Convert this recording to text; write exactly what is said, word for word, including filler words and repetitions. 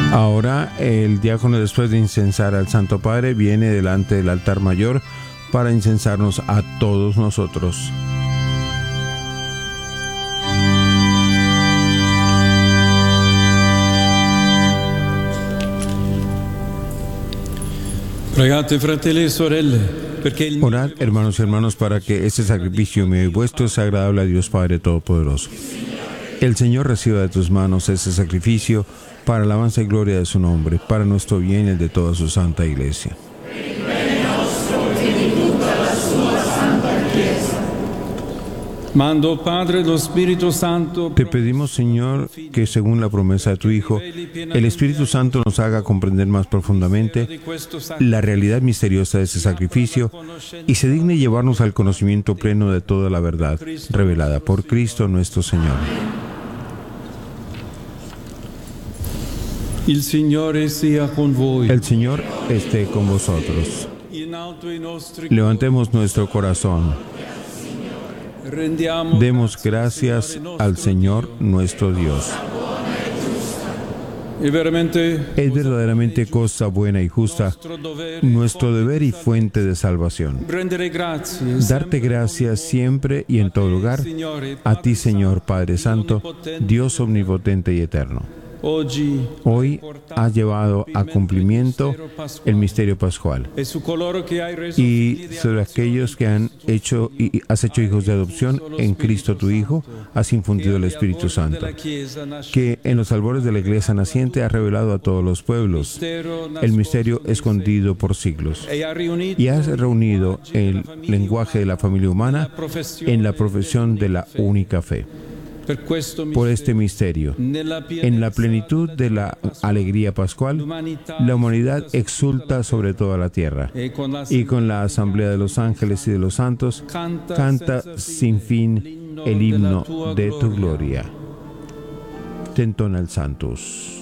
Ahora el diácono, después de incensar al Santo Padre, viene delante del altar mayor para incensarnos a todos nosotros. Pregate, fratelli e sorelle, perché il Orad, hermanos y hermanos, para que este sacrificio mío y vuestro sea agradable a Dios Padre Todopoderoso. El Señor reciba de tus manos este sacrificio para alabanza y gloria de su nombre, para nuestro bien y el de toda su santa Iglesia. Mando Padre lo Spirito Santo. Te pedimos, Señor, que según la promesa de tu Hijo, el Espíritu Santo nos haga comprender más profundamente la realidad misteriosa de ese sacrificio y se digne llevarnos al conocimiento pleno de toda la verdad revelada por Cristo nuestro Señor. Il Signore sia con voi. El Señor esté con vosotros. Levantemos nuestro corazón. Demos gracias al Señor nuestro Dios. Es verdaderamente cosa buena y justa, nuestro deber y fuente de salvación. Darte gracias siempre y en todo lugar, a ti, Señor Padre Santo, Dios omnipotente y eterno. Hoy has llevado a cumplimiento el misterio pascual, y sobre aquellos que han hecho y has hecho hijos de adopción en Cristo tu Hijo, has infundido el Espíritu Santo, que en los albores de la Iglesia naciente has revelado a todos los pueblos el misterio escondido por siglos, y has reunido el lenguaje de la familia humana en la profesión de la única fe. Por este misterio, en la plenitud de la alegría pascual, la humanidad exulta sobre toda la tierra, y con la asamblea de los ángeles y de los santos, canta sin fin el himno de tu gloria. Te entona el Santos.